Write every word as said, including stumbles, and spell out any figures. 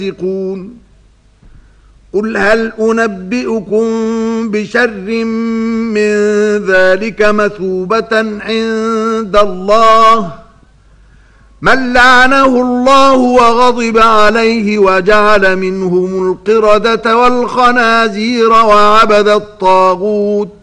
ينطقون قل هل أنبئكم بشر من ذلك مثوبة عند الله من لعنه الله وغضب عليه وجعل منهم القردة والخنازير وعبد الطاغوت